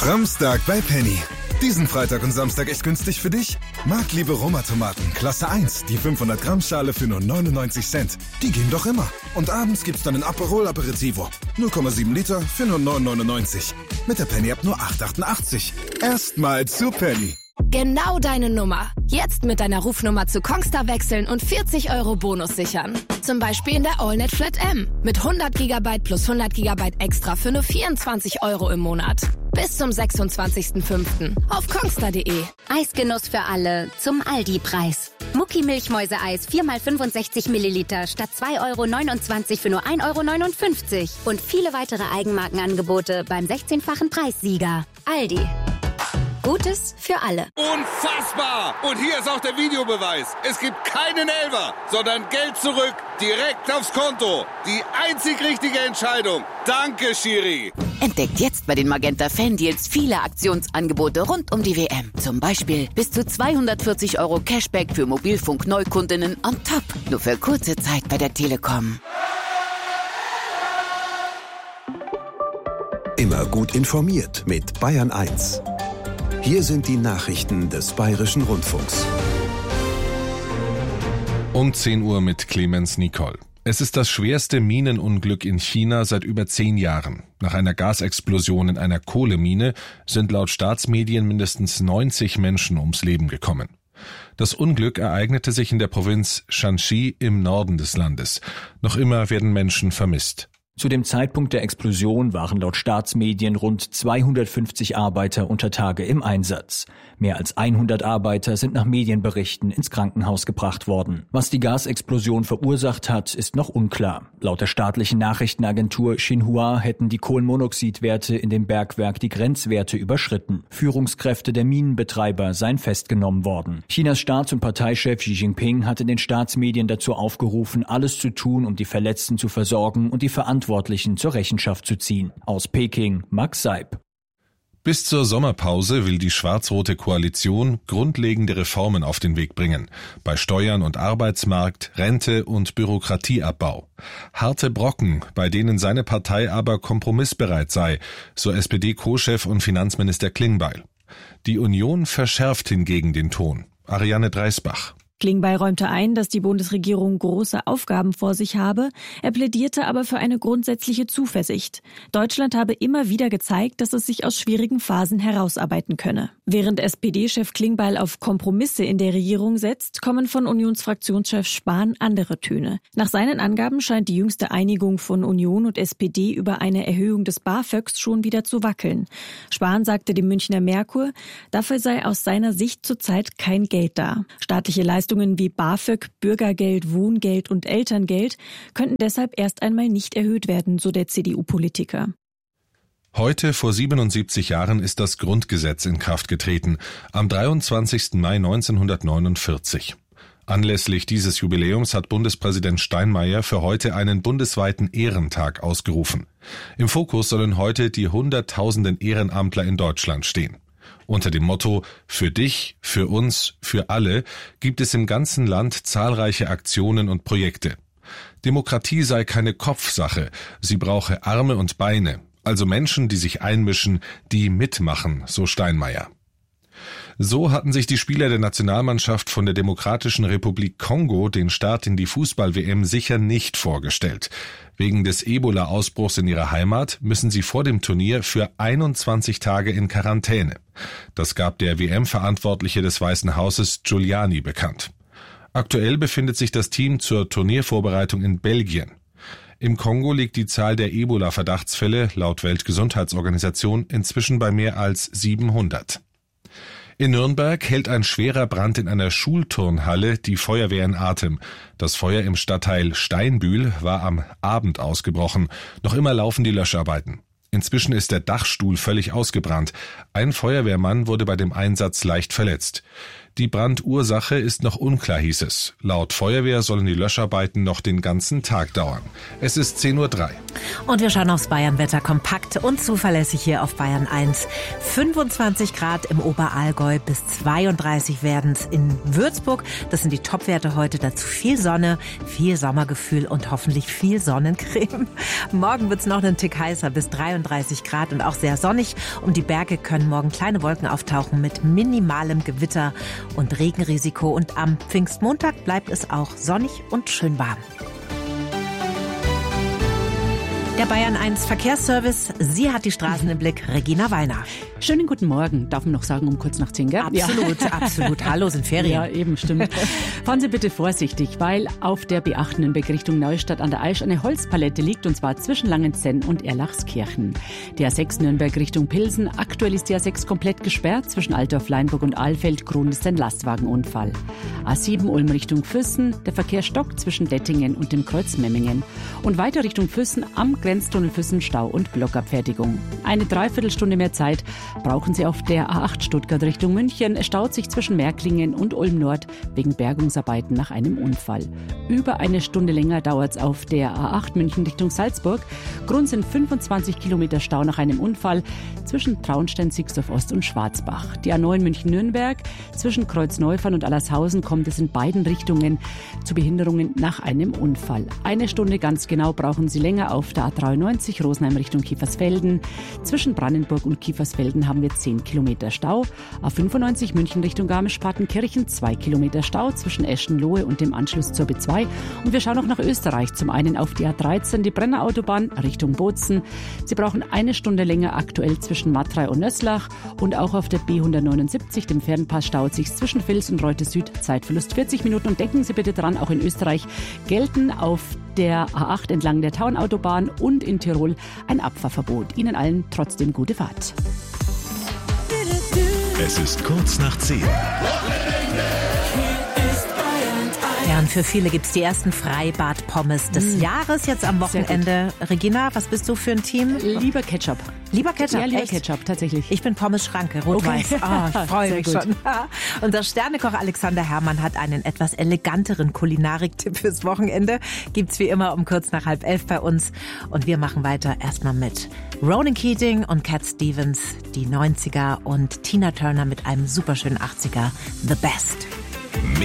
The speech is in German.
Samstag bei Penny. Diesen Freitag und Samstag echt günstig für dich? Marktliebe Roma-Tomaten, Klasse 1, die 500 Gramm Schale für nur 99 Cent. Die gehen doch immer. Und abends gibt's dann ein Aperol Aperitivo. 0,7 Liter für nur 9,99. Mit der Penny-App nur 8,88. Erstmal zu Penny. Genau deine Nummer. Jetzt mit deiner Rufnummer zu Kongstar wechseln und 40 € Bonus sichern. Zum Beispiel in der AllNet Flat M. Mit 100 GB plus 100 GB extra für nur 24 € im Monat. Bis zum 26.05. auf kongstar.de. Eisgenuss für alle zum Aldi-Preis. Mucki Milchmäuseeis 4x65 Milliliter statt 2,29 € für nur 1,59 € und viele weitere Eigenmarkenangebote beim 16-fachen Preissieger. Aldi. Gutes für alle. Unfassbar! Und hier ist auch der Videobeweis. Es gibt keinen Elfer, sondern Geld zurück, direkt aufs Konto. Die einzig richtige Entscheidung. Danke, Schiri. Entdeckt jetzt bei den Magenta Fan-Deals viele Aktionsangebote rund um die WM. Zum Beispiel bis zu 240 € Cashback für Mobilfunk-Neukundinnen on top. Nur für kurze Zeit bei der Telekom. Immer gut informiert mit Bayern 1. Hier sind die Nachrichten des Bayerischen Rundfunks. Um 10 Uhr mit Clemens Nicol. Es ist das schwerste Minenunglück in China seit über 10 Jahren. Nach einer Gasexplosion in einer Kohlemine sind laut Staatsmedien mindestens 90 Menschen ums Leben gekommen. Das Unglück ereignete sich in der Provinz Shanxi im Norden des Landes. Noch immer werden Menschen vermisst. Zu dem Zeitpunkt der Explosion waren laut Staatsmedien rund 250 Arbeiter unter Tage im Einsatz. Mehr als 100 Arbeiter sind nach Medienberichten ins Krankenhaus gebracht worden. Was die Gasexplosion verursacht hat, ist noch unklar. Laut der staatlichen Nachrichtenagentur Xinhua hätten die Kohlenmonoxidwerte in dem Bergwerk die Grenzwerte überschritten. Führungskräfte der Minenbetreiber seien festgenommen worden. Chinas Staats- und Parteichef Xi Jinping hatte den Staatsmedien dazu aufgerufen, alles zu tun, um die Verletzten zu versorgen und die Verantwortlichen zur Rechenschaft zu ziehen. Aus Peking, Max Seib. Bis zur Sommerpause will die schwarz-rote Koalition grundlegende Reformen auf den Weg bringen. Bei Steuern und Arbeitsmarkt, Rente und Bürokratieabbau. Harte Brocken, bei denen seine Partei aber kompromissbereit sei, so SPD-Co-Chef und Finanzminister Klingbeil. Die Union verschärft hingegen den Ton. Ariane Dreisbach. Klingbeil räumte ein, dass die Bundesregierung große Aufgaben vor sich habe. Er plädierte aber für eine grundsätzliche Zuversicht. Deutschland habe immer wieder gezeigt, dass es sich aus schwierigen Phasen herausarbeiten könne. Während SPD-Chef Klingbeil auf Kompromisse in der Regierung setzt, kommen von Unionsfraktionschef Spahn andere Töne. Nach seinen Angaben scheint die jüngste Einigung von Union und SPD über eine Erhöhung des BAföGs schon wieder zu wackeln. Spahn sagte dem Münchner Merkur, dafür sei aus seiner Sicht zurzeit kein Geld da. Staatliche Leistungen wie BAföG, Bürgergeld, Wohngeld und Elterngeld könnten deshalb erst einmal nicht erhöht werden, so der CDU-Politiker. Heute vor 77 Jahren ist das Grundgesetz in Kraft getreten, am 23. Mai 1949. Anlässlich dieses Jubiläums hat Bundespräsident Steinmeier für heute einen bundesweiten Ehrentag ausgerufen. Im Fokus sollen heute die Hunderttausenden Ehrenamtler in Deutschland stehen. Unter dem Motto »Für dich, für uns, für alle« gibt es im ganzen Land zahlreiche Aktionen und Projekte. Demokratie sei keine Kopfsache, sie brauche Arme und Beine, also Menschen, die sich einmischen, die mitmachen, so Steinmeier. So hatten sich die Spieler der Nationalmannschaft von der Demokratischen Republik Kongo den Start in die Fußball-WM sicher nicht vorgestellt. Wegen des Ebola-Ausbruchs in ihrer Heimat müssen sie vor dem Turnier für 21 Tage in Quarantäne. Das gab der WM-Verantwortliche des Weißen Hauses Giuliani bekannt. Aktuell befindet sich das Team zur Turniervorbereitung in Belgien. Im Kongo liegt die Zahl der Ebola-Verdachtsfälle laut Weltgesundheitsorganisation inzwischen bei mehr als 700. In Nürnberg hält ein schwerer Brand in einer Schulturnhalle die Feuerwehr in Atem. Das Feuer im Stadtteil Steinbühl war am Abend ausgebrochen. Noch immer laufen die Löscharbeiten. Inzwischen ist der Dachstuhl völlig ausgebrannt. Ein Feuerwehrmann wurde bei dem Einsatz leicht verletzt. Die Brandursache ist noch unklar, hieß es. Laut Feuerwehr sollen die Löscharbeiten noch den ganzen Tag dauern. Es ist 10:03 Uhr. Und wir schauen aufs Bayernwetter kompakt und zuverlässig hier auf Bayern 1. 25 Grad im Oberallgäu, bis 32 werden es in Würzburg. Das sind die Topwerte heute. Dazu viel Sonne, viel Sommergefühl und hoffentlich viel Sonnencreme. Morgen wird es noch einen Tick heißer, bis 33 Grad und auch sehr sonnig. Um die Berge können morgen kleine Wolken auftauchen mit minimalem Gewitter und Regenrisiko. Und am Pfingstmontag bleibt es auch sonnig und schön warm. Der Bayern 1 Verkehrsservice, sie hat die Straßen im Blick. Regina Wallner. Schönen guten Morgen. Darf man noch sagen, um kurz nach 10, gell? Absolut, ja. Absolut. Hallo, sind Ferien. Ja, eben, stimmt. Fahren Sie bitte vorsichtig, weil auf der B8 Nürnberg Richtung Neustadt an der Aisch eine Holzpalette liegt, und zwar zwischen Langenzenn und Erlachskirchen. Die A6 Nürnberg Richtung Pilsen. Aktuell ist die A6 komplett gesperrt. Zwischen Altdorf, Leinburg und Ahlfeld. Grund ist ein Lastwagenunfall. A7 Ulm Richtung Füssen. Der Verkehr stockt zwischen Dettingen und dem Kreuz Memmingen. Und weiter Richtung Füssen am Grenztunnel Füssen Stau und Blockabfertigung. Eine Dreiviertelstunde mehr Zeit brauchen Sie auf der A8 Stuttgart Richtung München. Es staut sich zwischen Märklingen und Ulm Nord wegen Bergungsarbeiten nach einem Unfall. Über eine Stunde länger dauert es auf der A8 München Richtung Salzburg. Grund sind 25 Kilometer Stau nach einem Unfall zwischen Traunstein, Sixdorf Ost und Schwarzbach. Die A9 München-Nürnberg. Zwischen Kreuzneufern und Allershausen kommt es in beiden Richtungen zu Behinderungen nach einem Unfall. Eine Stunde ganz genau brauchen Sie länger auf der A93 Rosenheim Richtung Kiefersfelden. Zwischen Brandenburg und Kiefersfelden haben wir 10 Kilometer Stau. A95 München Richtung Garmisch-Partenkirchen 2 Kilometer Stau zwischen Eschenlohe und dem Anschluss zur B2. Und wir schauen noch nach Österreich. Zum einen auf die A13, die Brennerautobahn Richtung Bozen. Sie brauchen eine Stunde länger aktuell zwischen Matrei und Nöslach. Und auch auf der B179, dem Fernpass, staut sich zwischen Vils und Reute Süd. Zeitverlust 40 Minuten. Und denken Sie bitte dran, auch in Österreich gelten auf der A8 entlang der Tauernautobahn und in Tirol ein Abfahrverbot. Ihnen allen trotzdem gute Fahrt. Es ist kurz nach 10. Ja, und für viele gibt es die ersten Freibad-Pommes des Jahres jetzt am Wochenende. Regina, was bist du für ein Team? Lieber Ketchup. Lieber Ketchup? Ja, lieber echt? Ketchup, tatsächlich. Ich bin Pommes-Schranke, rot-weiß. Okay. Oh, ich freue mich Sehr schon. Und der Sternekoch Alexander Herrmann hat einen etwas eleganteren Kulinarik-Tipp fürs Wochenende. Gibt's wie immer um kurz nach 10:30 bei uns. Und wir machen weiter erstmal mit Ronan Keating und Cat Stevens, die 90er, und Tina Turner mit einem superschönen 80er, The Best.